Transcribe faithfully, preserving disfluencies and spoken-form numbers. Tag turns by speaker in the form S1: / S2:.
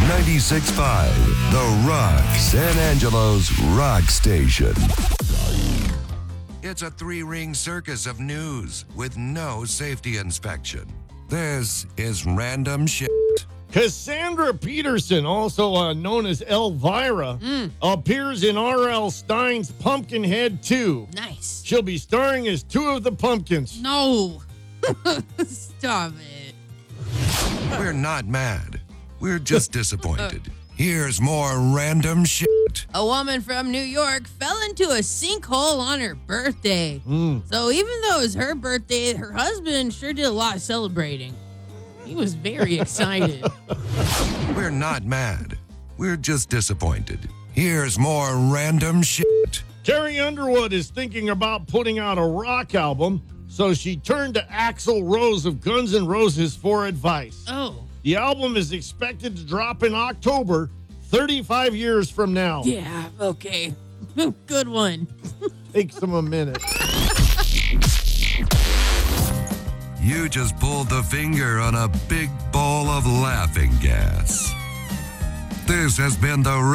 S1: ninety-six point five, The Rock, San Angelo's rock station. It's a three-ring circus of news with no safety inspection. This is Random Shit.
S2: Cassandra Peterson, also uh, known as Elvira,
S3: Mm.
S2: appears in R L. Stein's Pumpkinhead two.
S3: Nice.
S2: She'll be starring as two of the pumpkins.
S3: No. Stop it.
S1: We're not mad. We're just disappointed. Here's more Random Shit.
S3: A woman from New York fell into a sinkhole on her birthday.
S2: Mm.
S3: So even though it was her birthday, her husband sure did a lot of celebrating. He was very excited.
S1: We're not mad. We're just disappointed. Here's more Random Shit.
S2: Carrie Underwood is thinking about putting out a rock album, so she turned to Axl Rose of Guns N' Roses for advice.
S3: Oh.
S2: The album is expected to drop in October, thirty-five years from now.
S3: Yeah, okay. Good one.
S2: Takes them a minute.
S1: You just pulled the finger on a big bowl of laughing gas. This has been the